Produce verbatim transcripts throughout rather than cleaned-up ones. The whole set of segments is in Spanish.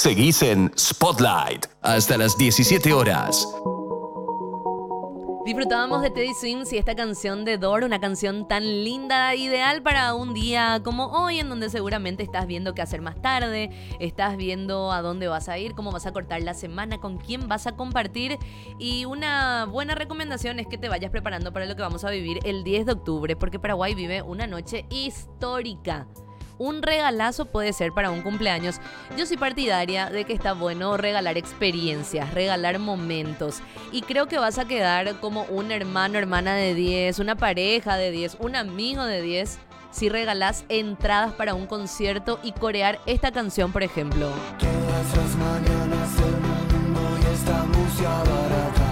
Seguís en Spotlight hasta las diecisiete horas. Disfrutábamos de Teddy Swims y esta canción de Door, una canción tan linda, ideal para un día como hoy, en donde seguramente estás viendo qué hacer más tarde, estás viendo a dónde vas a ir, cómo vas a cortar la semana, con quién vas a compartir. Y una buena recomendación es que te vayas preparando para lo que vamos a vivir el diez de octubre, porque Paraguay vive una noche histórica. Un regalazo puede ser para un cumpleaños. Yo soy partidaria de que está bueno regalar experiencias, regalar momentos. Y creo que vas a quedar como un hermano, hermana de diez, una pareja de diez, un amigo de diez, si regalás entradas para un concierto y corear esta canción, por ejemplo. Todas las mañanas del mundo y esta música barata.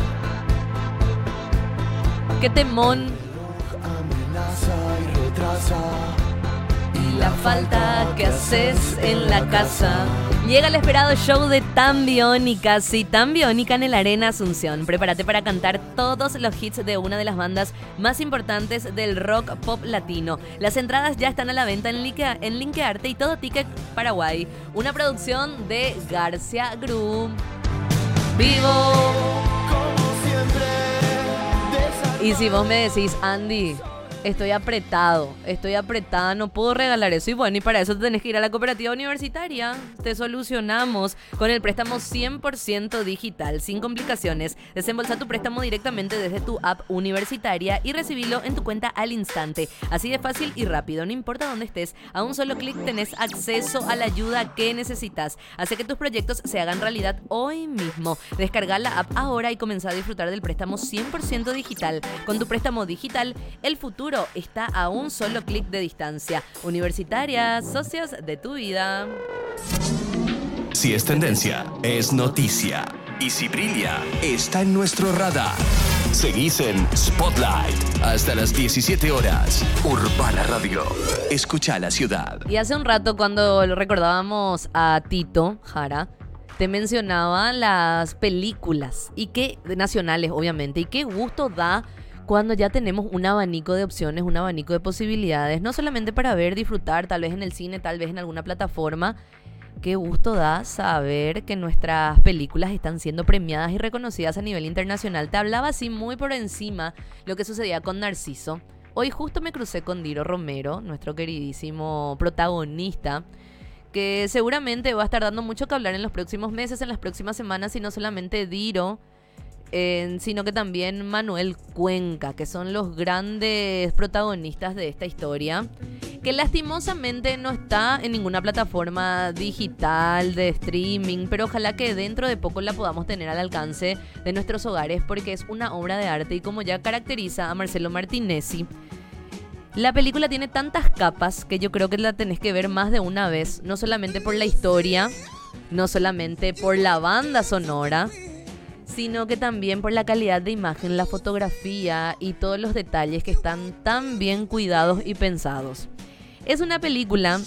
¡Qué temón! Amenaza y retrasa. La falta que haces en la casa. Llega el esperado show de Tan Biónica, sí, Tan Biónica en el Arena Asunción. Prepárate para cantar todos los hits de una de las bandas más importantes del rock pop latino. Las entradas ya están a la venta en, Linkea, en Linkearte y Todo Ticket Paraguay. Una producción de García Group. Vivo Como siempre. Y si vos me decís, Andy, estoy apretado, estoy apretada, no puedo regalar eso. Y bueno, y para eso tenés que ir a la cooperativa universitaria. Te solucionamos con el préstamo cien por ciento digital, sin complicaciones. Desembolsa tu préstamo directamente desde tu app universitaria y recibilo en tu cuenta al instante. Así de fácil y rápido, no importa dónde estés. A un solo clic tenés acceso a la ayuda que necesitas. Hace que tus proyectos se hagan realidad hoy mismo. Descarga la app ahora y comenzá a disfrutar del préstamo cien por ciento digital. Con tu préstamo digital, el futuro está a un solo clic de distancia. Universitaria, socios de tu vida. Si es tendencia, es noticia. Y si brilla, está en nuestro radar. Seguís en Spotlight hasta las diecisiete horas. Urbana Radio. Escucha la ciudad. Y hace un rato, cuando recordábamos a Tito Jara, te mencionaba las películas y qué nacionales, obviamente, y qué gusto da cuando ya tenemos un abanico de opciones, un abanico de posibilidades, no solamente para ver, disfrutar, tal vez en el cine, tal vez en alguna plataforma. Qué gusto da saber que nuestras películas están siendo premiadas y reconocidas a nivel internacional. Te hablaba así muy por encima lo que sucedía con Narciso. Hoy justo me crucé con Diro Romero, nuestro queridísimo protagonista, que seguramente va a estar dando mucho que hablar en los próximos meses, en las próximas semanas, y no solamente Diro, Eh, sino que también Manuel Cuenca, que son los grandes protagonistas de esta historia, que lastimosamente no está en ninguna plataforma digital de streaming, pero ojalá que dentro de poco la podamos tener al alcance de nuestros hogares, porque es una obra de arte y como ya caracteriza a Marcelo Martinezzi, la película tiene tantas capas que yo creo que la tenés que ver más de una vez, no solamente por la historia, no solamente por la banda sonora, sino que también por la calidad de imagen, la fotografía y todos los detalles que están tan bien cuidados y pensados. Es una película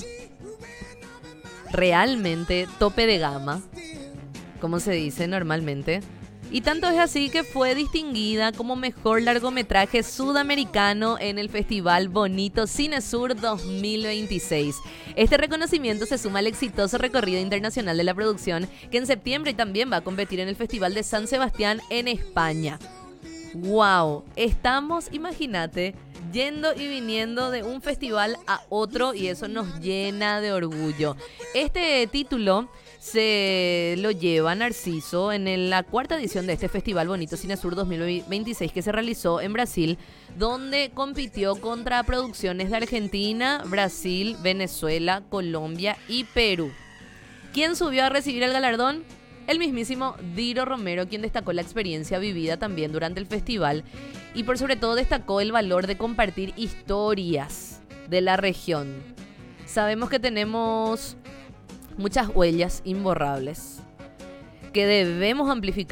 realmente tope de gama, como se dice normalmente. Y tanto es así que fue distinguida como mejor largometraje sudamericano en el Festival Bonito Cinesur dos mil veintiséis. Este reconocimiento se suma al exitoso recorrido internacional de la producción, que en septiembre también va a competir en el Festival de San Sebastián en España. ¡Wow! Estamos, imagínate, yendo y viniendo de un festival a otro y eso nos llena de orgullo. Este título se lo lleva Narciso en el- la cuarta edición de este Festival Bonito Cinesur dos mil veintiséis que se realizó en Brasil, donde compitió contra producciones de Argentina, Brasil, Venezuela, Colombia y Perú. ¿Quién subió a recibir el galardón? El mismísimo Diro Romero, quien destacó la experiencia vivida también durante el festival y por sobre todo destacó el valor de compartir historias de la región. Sabemos que tenemos muchas huellas imborrables que debemos amplificar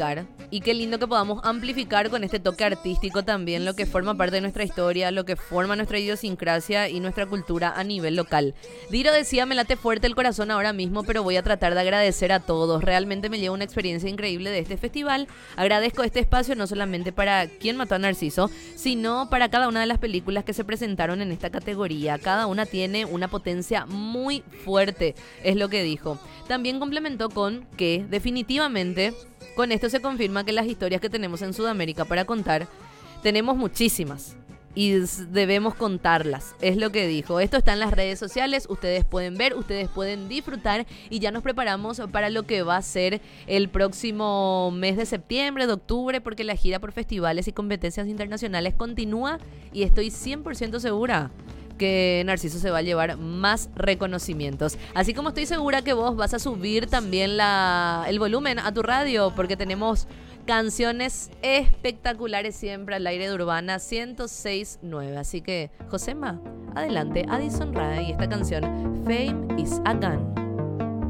Y qué lindo que podamos amplificar con este toque artístico también lo que forma parte de nuestra historia, lo que forma nuestra idiosincrasia y nuestra cultura a nivel local. Diro decía, me late fuerte el corazón ahora mismo, pero voy a tratar de agradecer a todos. Realmente me lleva una experiencia increíble de este festival. Agradezco este espacio no solamente para Quién mató a Narciso, sino para cada una de las películas que se presentaron en esta categoría. Cada una tiene una potencia muy fuerte, es lo que dijo. También complementó con que definitivamente con esto se confirma que las historias que tenemos en Sudamérica para contar, tenemos muchísimas y debemos contarlas, es lo que dijo. Esto está en las redes sociales, ustedes pueden ver, ustedes pueden disfrutar y ya nos preparamos para lo que va a ser el próximo mes de septiembre, de octubre, porque la gira por festivales y competencias internacionales continúa y estoy cien por ciento segura que Narciso se va a llevar más reconocimientos. Así como estoy segura que vos vas a subir también la, el volumen a tu radio, porque tenemos canciones espectaculares siempre al aire de Urbana ciento seis punto nueve. Así que, Josema, adelante, Addison Rae y esta canción, Fame is a Gun.